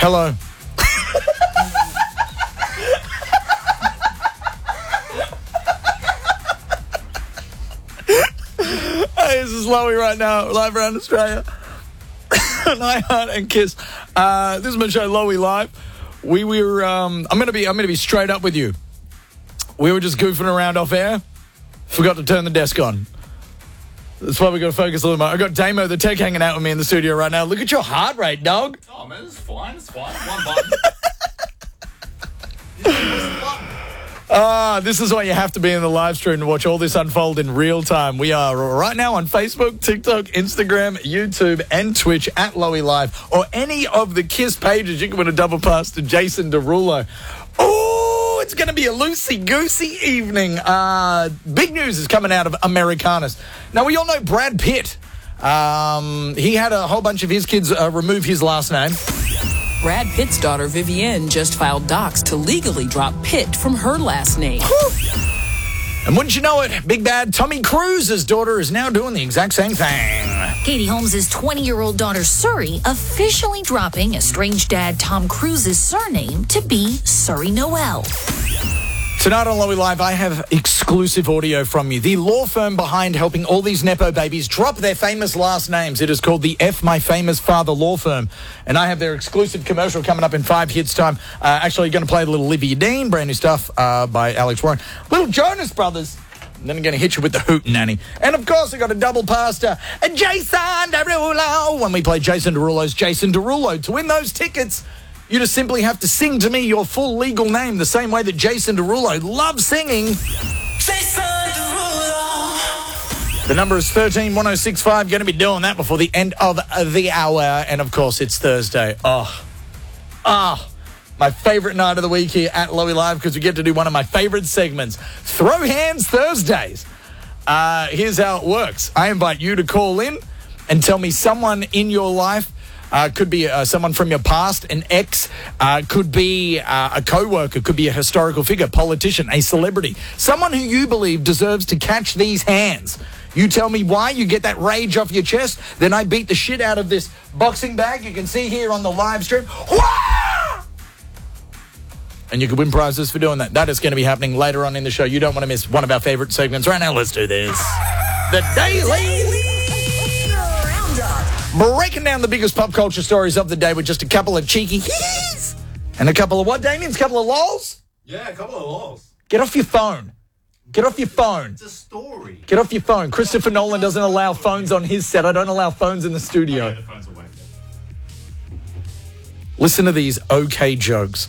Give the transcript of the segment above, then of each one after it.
Hello. Hey, this is Lowy right now, live around Australia. On iHeart and Kiss. This is my show, Lowy Live. We were. I'm gonna be straight up with you. We were just goofing around off air. Forgot to turn the desk on. That's why we got to focus a little more. I got Damo the Tech hanging out with me in the studio right now. Look at your heart rate, dog. Oh man, it's fine. It's fine. One button. This is why you have to be in the live stream to watch all this unfold in real time. We are right now on Facebook, TikTok, Instagram, YouTube, and Twitch at Lowy Live, or any of the Kiss pages. You can win a double pass to Jason Derulo. Oh, it's going to be a loosey-goosey evening. Big news is coming out of Americanus. Now, we all know Brad Pitt. He had a whole bunch of his kids remove his last name. Brad Pitt's daughter, Vivienne, just filed docs to legally drop Pitt from her last name. And wouldn't you know it, Big Bad Tommy Cruise's daughter is now doing the exact same thing. Katie Holmes' 20-year-old daughter, Suri, officially dropping estranged dad Tom Cruise's surname to be Suri Noel. Tonight on Lowy Live, I have exclusive audio from you. The law firm behind helping all these Nepo babies drop their famous last names. It is called the F My Famous Father Law Firm. And I have their exclusive commercial coming up in 5 hits time. Actually, going to play a little Olivia Dean, brand new stuff by Alex Warren. Little Jonas Brothers. And then I'm going to hit you with the Hootenanny. And, of course, I got a double pass to Jason Derulo. When we play Jason Derulo's Jason Derulo. To win those tickets, you just simply have to sing to me your full legal name the same way that Jason Derulo loves singing. Jason Derulo. The number is 131065. Going to be doing that before the end of the hour. And, of course, it's Thursday. My favorite night of the week here at Lowy Live because we get to do one of my favorite segments, Throw Hands Thursdays. Here's how it works. I invite you to call in and tell me someone in your life. Could be someone from your past, an ex, could be a co-worker, could be a historical figure, politician, a celebrity, someone who you believe deserves to catch these hands. You tell me why, you get that rage off your chest, then I beat the shit out of this boxing bag you can see here on the live stream. And you can win prizes for doing that. That is going to be happening later on in the show. You don't want to miss one of our favorite segments. Right now, let's do this. The Daily Breaking down the biggest pop culture stories of the day with just a couple of cheeky hees and a couple of what, Damien? A couple of lols? Yeah, a couple of lols. Get off your phone. Get off your phone. It's a story. Get off your phone. Christopher Nolan doesn't allow phones on his set. I don't allow phones in the studio. Okay, the phone's away. Listen to these okay jokes.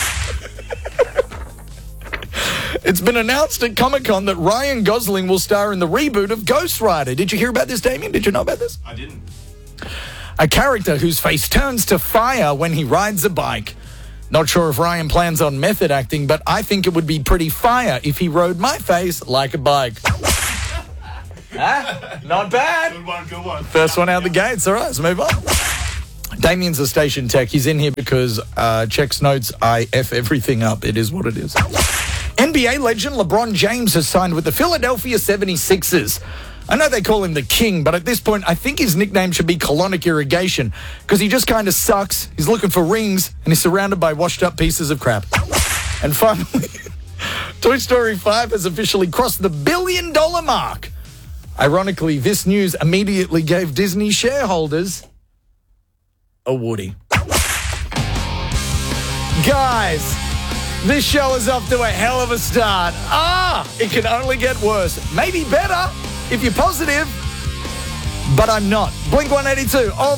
It's been announced at Comic-Con that Ryan Gosling will star in the reboot of Ghost Rider. Did you hear about this, Damien? Did you know about this? I didn't. A character whose face turns to fire when he rides a bike. Not sure if Ryan plans on method acting, but I think it would be pretty fire if he rode my face like a bike. Not bad. Good one, good one. First one out the gates. All right, let's move on. Damien's a station tech. He's in here because checks notes. I F everything up. It is what it is. NBA legend LeBron James has signed with the Philadelphia 76ers. I know they call him the king, but at this point, I think his nickname should be Colonic Irrigation because he just kind of sucks. He's looking for rings, and he's surrounded by washed-up pieces of crap. And finally, Toy Story 5 has officially crossed the $1 billion mark. Ironically, this news immediately gave Disney shareholders a Woody. Guys, this show is off to a hell of a start. It can only get worse. Maybe better if you're positive, but I'm not. Blink 182, all